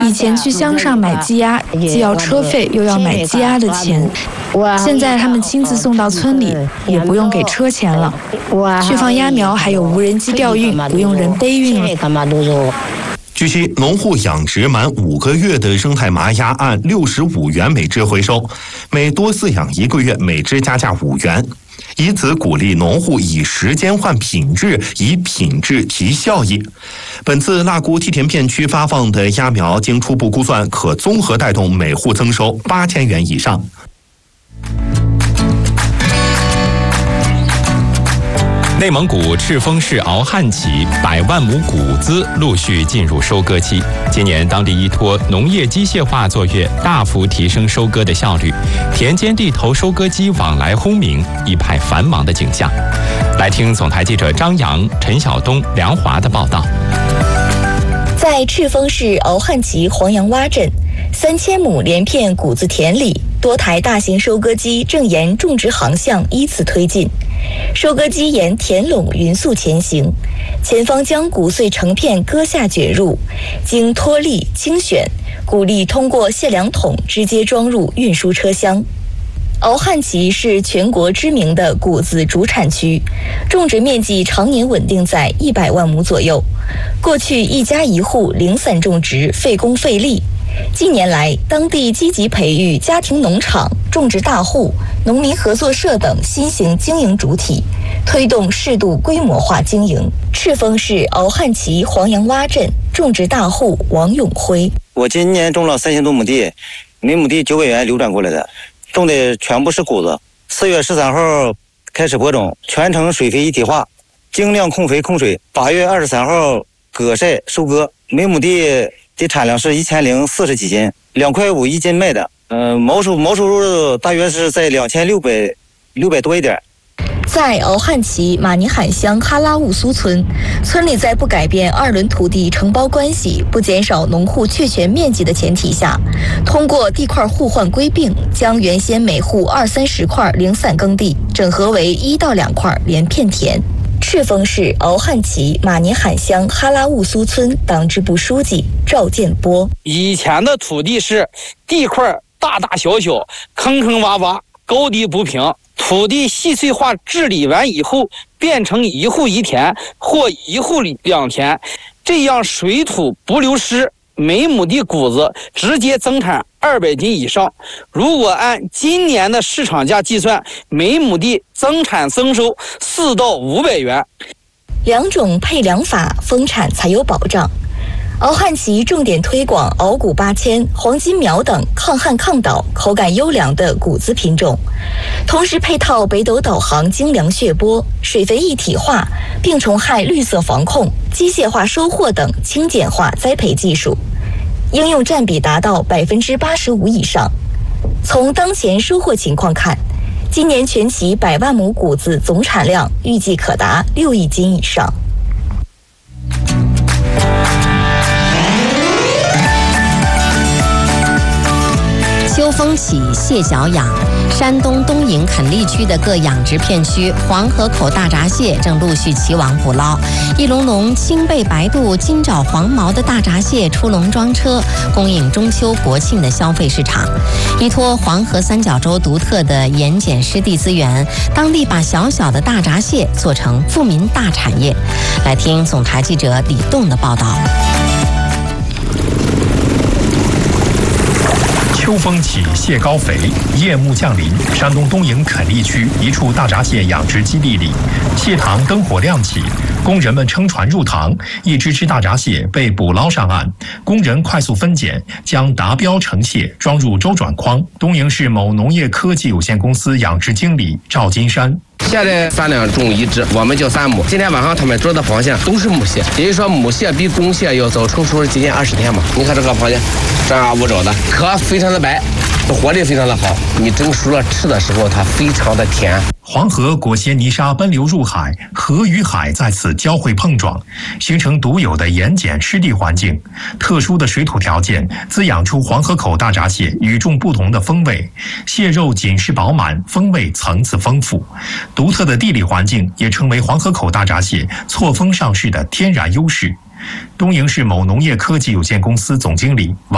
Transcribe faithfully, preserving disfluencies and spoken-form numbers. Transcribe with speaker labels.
Speaker 1: 以前去乡上买鸡鸭，既要车费又要买鸡鸭的钱，现在他们亲自送到村里，也不用给车钱了。去放鸭苗还有无人机调运，不用人背运了。
Speaker 2: 据悉，农户养殖满五个月的生态麻鸭按六十五元每只回收，每多饲养一个月每只加价五元，以此鼓励农户以时间换品质，以品质提效益。本次腊沽梯田片区发放的鸭苗，经初步估算，可综合带动每户增收八千元以上。
Speaker 3: 内蒙古赤峰市敖汉旗百万亩谷资陆续进入收割期。今年当地依托农业机械化作业，大幅提升收割的效率，田间地头收割机往来轰鸣，一派繁忙的景象。来听总台记者张扬、陈晓东、梁华的报道。
Speaker 4: 在赤峰市敖汉旗黄杨洼镇，三千亩连片谷子田里，多台大型收割机正沿种植航向依次推进。收割机沿田垄匀速前行，前方将谷穗成片割下卷入，经脱粒清选，谷粒通过限量桶直接装入运输车厢。敖汉旗是全国知名的谷子主产区，种植面积常年稳定在一百万亩左右。过去一家一户零散种植，费工费力。近年来，当地积极培育家庭农场、种植大户、农民合作社等新型经营主体，推动适度规模化经营。赤峰市敖汉旗黄杨洼镇种植大户王永辉：
Speaker 5: 我今年种了三千多亩地，每亩地九百元流转过来的，种的全部是谷子。四月十三号开始播种，全程水肥一体化，精量控肥控水。八月二十三号割晒收割，每亩地的产量是一千零四十几斤，两块五一斤卖的。嗯、呃，毛收毛收入大约是在两千六百六百多一点。
Speaker 4: 在敖汉旗马尼罕乡哈拉兀苏村，村里在不改变二轮土地承包关系、不减少农户确权面积的前提下，通过地块互换归并，将原先每户二三十块零散耕地整合为一到两块连片田。赤峰市敖汉旗马尼罕乡哈拉兀苏村党支部书记赵建波：
Speaker 6: 以前的土地是地块大大小小、坑坑洼洼、高低不平，土地细碎化治理完以后，变成一户一田或一户两田，这样水土不流失，每亩地谷子直接增产二百斤以上。如果按今年的市场价计算，每亩地增产增收四到五百元。
Speaker 4: 两种配粮法，丰产才有保障。敖汉旗重点推广敖谷八千、黄金苗等抗旱抗倒、口感优良的谷子品种，同时配套北斗导航精粮血播、水肥一体化、病虫害绿色防控、机械化收获等轻简化栽培技术，应用占比达到百分之八十五以上。从当前收获情况看，今年全旗百万亩谷子总产量预计可达六亿斤以上。
Speaker 7: 秋风起，蟹脚痒。山东东营垦利区的各养殖片区，黄河口大闸蟹正陆续起网捕捞。一笼笼青背白肚、金爪黄毛的大闸蟹出笼装车，供应中秋国庆的消费市场。依托黄河三角洲独特的盐碱湿地资源，当地把小小的大闸蟹做成富民大产业。来听总台记者李栋的报道。
Speaker 8: 秋风起，蟹高肥，夜幕降临。山东东营垦利区一处大闸蟹养殖基地里，蟹塘灯火亮起，工人们撑船入塘，一只只大闸蟹被捕捞上岸。工人快速分拣，将达标成蟹装入周转筐。东营市某农业科技有限公司养殖经理赵金山。
Speaker 9: 现在三两种一只，我们叫三母。今天晚上他们捉的螃蟹都是母蟹，也就是说母蟹比公蟹要早成熟接近二十天嘛。你看这个螃蟹，正二五爪的，壳非常的白，活力非常的好。你蒸熟了吃的时候，它非常的甜。
Speaker 8: 黄河裹挟泥沙奔流入海，河与海在此交汇碰撞，形成独有的盐碱湿地环境。特殊的水土条件滋养出黄河口大闸蟹与众不同的风味，蟹肉紧实饱满，风味层次丰富。独特的地理环境也成为黄河口大闸蟹错峰上市的天然优势。东营市某农业科技有限公司总经理王